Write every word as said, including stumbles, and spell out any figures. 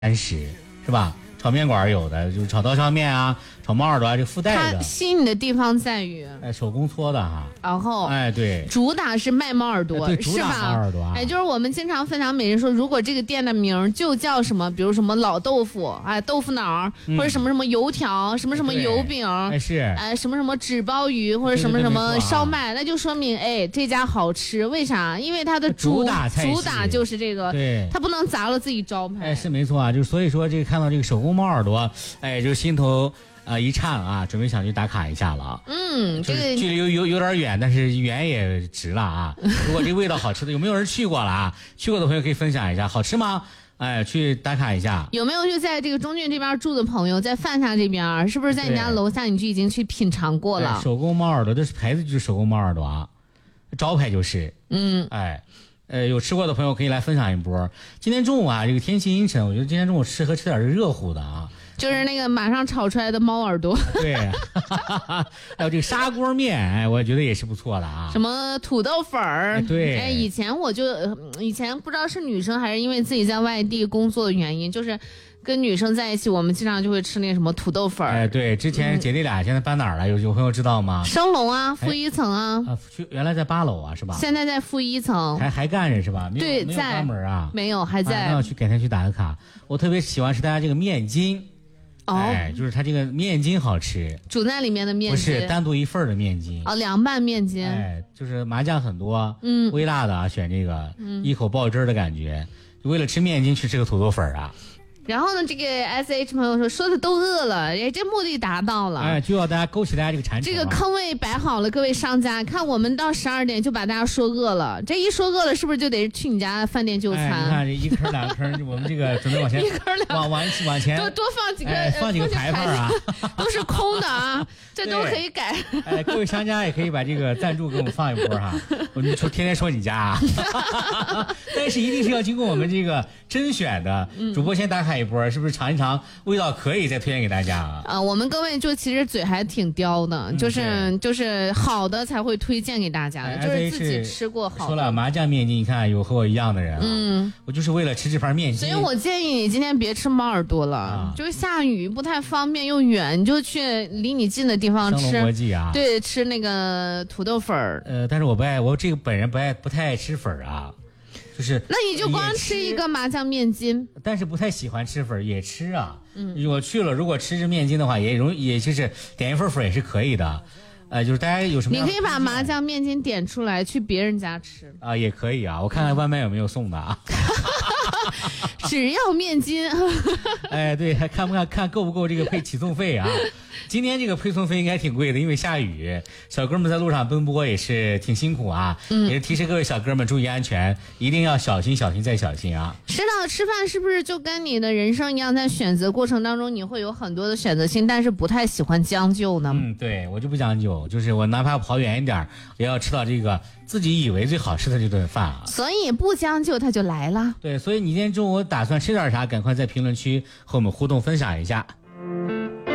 三十是吧？炒面馆有的就是炒刀削面啊，炒猫耳朵啊，这附带的。 它吸引的地方在于， 哎，手工搓的哈。 然后， 哎，对， 主打是卖猫耳朵， 哎、对，主打猫耳朵、啊。 哎，就是我们经常分享美人说，如果这个店的名就叫什么，比如什么老豆腐，哎，豆腐脑、嗯，或者什么什么油条，什么什么油饼， 哎是， 哎，什么什么纸包鱼，或者什么什么烧麦，那就说明哎这家好吃。为啥？因为它的主打主打就是这个， 对， 它不能砸了自己招牌。 哎，是没错啊，就是所以说这个看到这个手工猫耳朵。哎，就心头啊、呃、一颤啊，准备想去打卡一下了啊。 嗯， 这个距离有有有点远，但是远也值了啊。如果这味道好吃的，有没有人去过了啊？去过的朋友可以分享一下，好吃吗？哎，去打卡一下。 有没有就在这个中郡这边住的朋友，在范下这边，是不是在你家楼下你就已经去品尝过了？ 哎、手工猫耳朵，这是牌子就是手工猫耳朵啊，招牌就是。 嗯， 哎。呃，有吃过的朋友可以来分享一波。今天中午啊，这个天气阴沉，我觉得今天中午适合吃点热乎的啊， 就是那个马上炒出来的猫耳朵。 对，还有这个砂锅面，哎，我觉得也是不错的啊。 什么土豆粉儿、 哎？对， 哎，以前我就以前不知道是女生还是因为自己在外地工作的原因，就是跟女生在一起，我们经常就会吃那个什么土豆粉儿。 哎，对，之前姐弟俩现在搬哪儿了？有有朋友知道吗？ 升龙啊，负一层啊。 啊，原来在八楼啊，是吧？ 现在在负一层。 还还干着是吧？ 对， 没有关门啊？ 没有，还在。 啊、那要去改天去打个卡。我特别喜欢吃大家这个面筋。 哦。 哎，就是它这个面筋好吃。 煮在里面的面筋。不是单独一份的面筋。 哦，凉拌面筋。 哎，就是麻酱很多， 嗯， 微辣的啊，选这个， 嗯， 一口爆汁的感觉。为了吃面筋去吃个土豆粉啊。 然后呢，这个 S H 朋友说说的都饿了，哎，这目的达到了， 哎，就要大家勾起大家这个馋虫、啊。 这个坑位摆好了，各位商家，看我们到十二点就把大家说饿了，这一说饿了，是不是就得去你家饭店就餐？ 哎、你看这一坑两坑，我们这个准备往前， 一坑两往往往前多多放几个， 哎、放几个牌牌啊， 都是空的啊，这都可以改。 哎，各位商家也可以把这个赞助给我们放一波哈，我们说天天说你家啊，但是一定是要经过我们这个甄选的，主播先打卡一波，是不是尝一尝味道可以再推荐给大家啊？ 啊，我们各位就其实嘴还挺刁的，嗯、就是就是好的才会推荐给大家的， 哎、 就是自己吃过好的。 说了麻酱面筋，你看有和我一样的人、啊， 嗯， 我就是为了吃这盘面筋， 所以我建议你今天别吃猫耳朵了，啊、就是下雨不太方便又远，你就去离你近的地方吃。 生国际啊， 对，吃那个土豆粉儿。 呃，但是我不爱，我这个本人不爱，不太爱吃粉啊。就是， 那你就光吃一个麻酱面筋， 但是不太喜欢吃粉，也吃啊。 嗯， 我去了，如果吃这面筋的话，也容易，也就是点一份粉也是可以的。呃，就是大家有什么， 你可以把麻酱面筋点出来，去别人家吃啊，也可以啊。我看看外卖有没有送的啊。 只要面筋。 哎，对，还看不看看够不够这个配起送费啊？今天这个配送费应该挺贵的，因为下雨，小哥们在路上奔波也是挺辛苦啊。嗯，也是提示各位小哥们注意安全，一定要小心、小心再小心啊。 是的，吃饭是不是就跟你的人生一样，在选择过程当中你会有很多的选择性，但是不太喜欢将就呢？ 嗯，对，我就不将就，就是我哪怕跑远一点，也要吃到这个自己以为最好吃的这顿饭啊。 所以不将就，它就来了。 对，所以你今天中午打算吃点啥？赶快在评论区和我们互动分享一下。